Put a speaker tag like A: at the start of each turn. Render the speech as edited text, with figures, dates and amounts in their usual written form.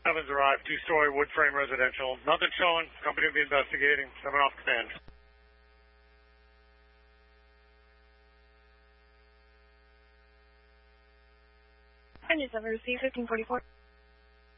A: 7's arrived, two-story wood frame residential. Nothing showing. Company will be investigating. 7 off command.
B: Engine 7 received 1544.